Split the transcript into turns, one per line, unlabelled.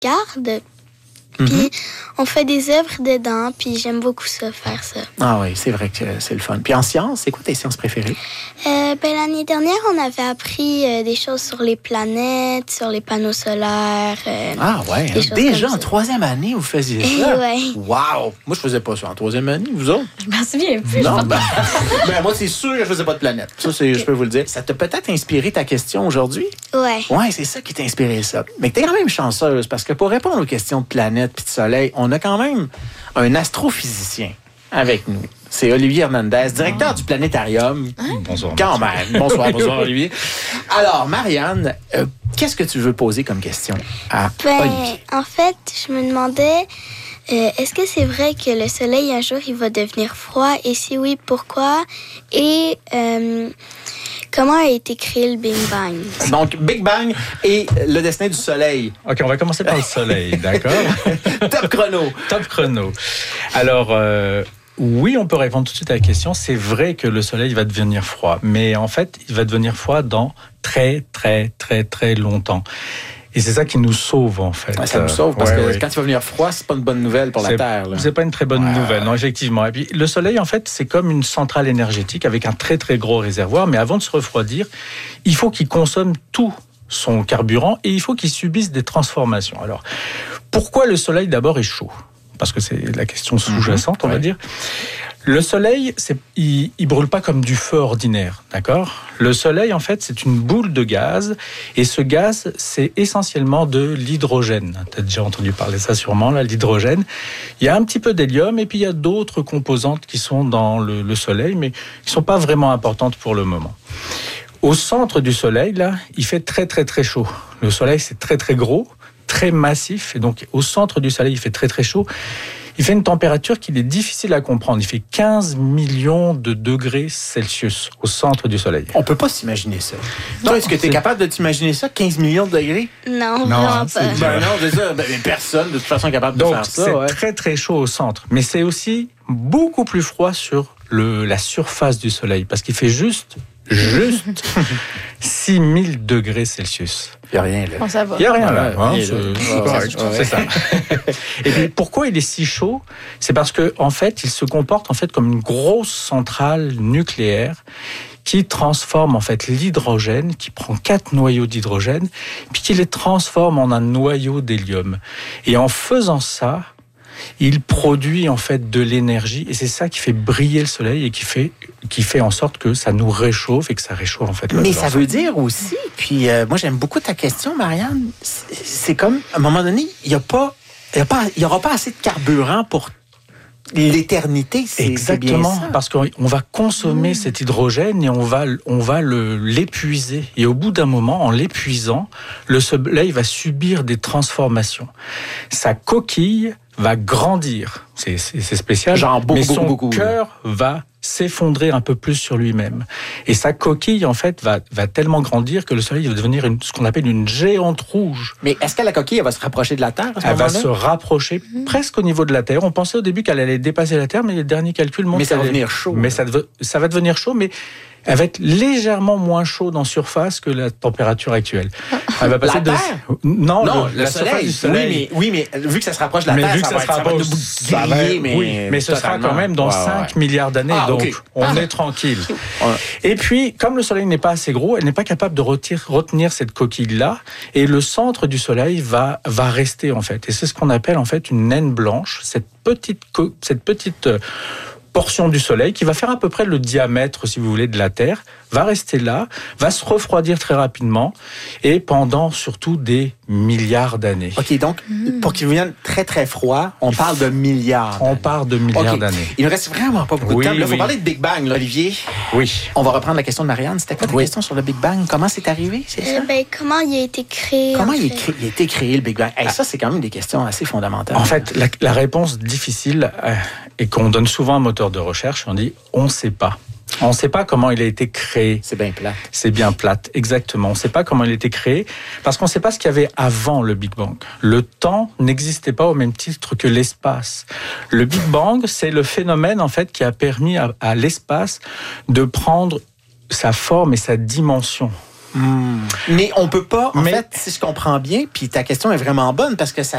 garde. Puis on fait des œuvres dedans, puis j'aime beaucoup ça, faire ça.
Ah oui, c'est vrai que c'est le fun. Puis en sciences, c'est quoi tes sciences préférées?
L'année dernière, on avait appris des choses sur les planètes, sur les panneaux solaires.
Ah ouais, déjà en 3e année, vous faisiez ça?
Oui.
Wow! Moi, je faisais pas ça en 3e année, vous autres?
Je m'en souviens plus.
Non, moi, c'est sûr que je faisais pas de planète. Ça, je peux vous le dire. Ça t'a peut-être inspiré ta question aujourd'hui?
Ouais.
Ouais, c'est ça qui t'a inspiré ça. Mais t'es quand même chanceuse, parce que pour répondre aux questions de planète puis de soleil, on a quand même un astrophysicien avec nous. C'est Olivier Hernandez, directeur du Planétarium.
Bonsoir.
Quand même. Bonsoir Olivier. Alors, Marianne, qu'est-ce que tu veux poser comme question à Olivier?
En fait, je me demandais, est-ce que c'est vrai que le soleil, un jour, il va devenir froid? Et si oui, pourquoi? Et comment a été créé le Big Bang?
Donc, Big Bang et le destin du soleil.
OK, on va commencer par le soleil, d'accord?
Top chrono.
Top chrono. Alors, oui, on peut répondre tout de suite à la question. C'est vrai que le soleil va devenir froid. Mais en fait, il va devenir froid dans très, très, très, très longtemps. Et c'est ça qui nous sauve, en fait.
Ouais, ça nous sauve, parce que quand il va venir froid, c'est pas une bonne nouvelle pour la Terre. Là.
C'est pas une très bonne nouvelle, non, effectivement. Et puis, le soleil, en fait, c'est comme une centrale énergétique avec un très, très gros réservoir. Mais avant de se refroidir, il faut qu'il consomme tout son carburant et il faut qu'il subisse des transformations. Alors, pourquoi le soleil, d'abord, est chaud? Parce que c'est la question sous-jacente, on va dire. Le soleil, il brûle pas comme du feu ordinaire, d'accord? Le soleil, en fait, c'est une boule de gaz, et ce gaz, c'est essentiellement de l'hydrogène. Tu as déjà entendu parler de ça sûrement, là, l'hydrogène. Il y a un petit peu d'hélium, et puis il y a d'autres composantes qui sont dans le soleil, mais qui sont pas vraiment importantes pour le moment. Au centre du soleil, là, il fait très, très, très chaud. Le soleil, c'est très, très gros, très massif, et donc au centre du soleil, il fait très, très chaud. Il fait une température qu'il est difficile à comprendre. Il fait 15 millions de degrés Celsius au centre du soleil.
On peut pas s'imaginer ça. Toi, est-ce que tu es capable de t'imaginer ça, 15 millions de degrés?
Non, vraiment pas.
Non, c'est ça. Personne, de toute façon, est capable de faire ça.
Donc, c'est très, très chaud au centre. Mais c'est aussi beaucoup plus froid sur la surface du soleil, parce qu'il fait juste 6000 degrés Celsius.
Il n'y a rien là.
Bon, ça va.
Il n'y a rien là. C'est ça. Et puis, pourquoi il est si chaud? C'est parce que, en fait, il se comporte en fait comme une grosse centrale nucléaire qui transforme en fait l'hydrogène, qui prend 4 noyaux d'hydrogène, puis qui les transforme en un noyau d'hélium. Et en faisant ça, il produit en fait de l'énergie, et c'est ça qui fait briller le soleil et qui fait en sorte que ça nous réchauffe et que ça réchauffe en fait.
Mais ça veut dire aussi, puis moi j'aime beaucoup ta question, Marianne. C'est comme à un moment donné, il y aura pas assez de carburant pour l'éternité.
Exactement,
c'est bien ça.
parce qu'on va consommer cet hydrogène et on va l'épuiser. Et au bout d'un moment, en l'épuisant, le soleil va subir des transformations. Sa coquille va grandir. C'est spécial. Mais son cœur va s'effondrer un peu plus sur lui-même. Et sa coquille, en fait, va tellement grandir que le soleil va devenir ce qu'on appelle une géante rouge.
Mais est-ce que la coquille, elle va se rapprocher de la Terre à ce
Elle
moment-là?
va se rapprocher presque au niveau de la Terre. On pensait au début qu'elle allait dépasser la Terre, mais les derniers calculs montrent
mais ça va devenir chaud.
Mais ça va devenir chaud, mais elle va être légèrement moins chaude en surface que la température actuelle. Elle va passer
la Terre?
Non,
le
surface du soleil.
Oui, mais vu que ça se rapproche de la Terre, ça va griller,
mais ce sera quand même dans 5 milliards d'années, donc on est tranquille. Et puis, comme le soleil n'est pas assez gros, elle n'est pas capable de retenir cette coquille-là, et le centre du soleil va rester, en fait. Et c'est ce qu'on appelle, en fait, une naine blanche, cette petite portion du soleil qui va faire à peu près le diamètre, si vous voulez, de la Terre, va rester là, va se refroidir très rapidement et pendant surtout des milliards d'années.
OK, donc, pour qu'il devienne très, très froid, on parle de milliards.
On parle de milliards d'années.
Il ne reste vraiment pas beaucoup de temps. Il faut parler de Big Bang, là, Olivier.
Oui.
On va reprendre la question de Marianne. C'était quoi ta question sur le Big Bang? Comment c'est arrivé, c'est ça?
Comment il a été créé?
Comment il a été créé, le Big Bang? Ça, c'est quand même des questions assez fondamentales.
En fait, la réponse difficile et qu'on donne souvent à un moteur de recherche, on dit « on ne sait pas ». On ne sait pas comment il a été créé.
C'est bien plate.
C'est bien plate, exactement. On ne sait pas comment il a été créé parce qu'on ne sait pas ce qu'il y avait avant le Big Bang. Le temps n'existait pas au même titre que l'espace. Le Big Bang, c'est le phénomène en fait qui a permis à l'espace de prendre sa forme et sa dimension.
Mais on peut pas, en fait, si je comprends bien, puis ta question est vraiment bonne parce que ça